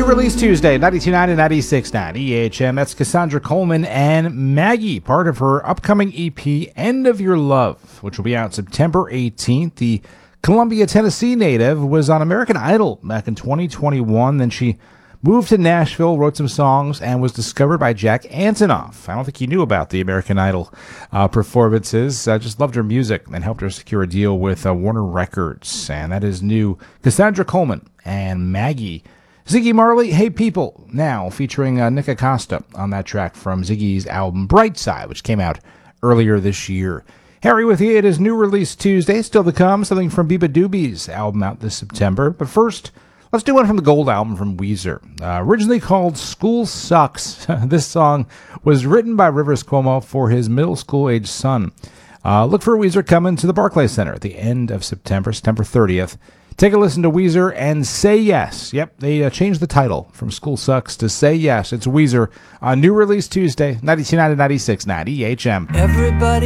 New Release Tuesday, 92.9 and 96.9 EHM. That's Cassandra Coleman and Maggie, part of her upcoming EP, End of Your Love, which will be out September 18th. The Columbia, Tennessee native was on American Idol back in 2021. Then she moved to Nashville, wrote some songs, and was discovered by Jack Antonoff. I don't think he knew about the American Idol performances. I just loved her music and helped her secure a deal with Warner Records. And that is new. Cassandra Coleman and Maggie. Ziggy Marley, Hey People, now featuring Nick Acosta on that track from Ziggy's album Brightside, which came out earlier this year. Harry with you. It is New Release Tuesday. Still to come, something from Biba Doobie's album out this September. But first, let's do one from the Gold album from Weezer. Originally called School Sucks, this song was written by Rivers Cuomo for his middle school-age son. Look for Weezer coming to the Barclays Center at the end of September 30th. Take a listen to Weezer and Say Yes. Yep, they changed the title from School Sucks to Say Yes. It's Weezer on New Release Tuesday, 92.9 and 96.9 EHM. Everybody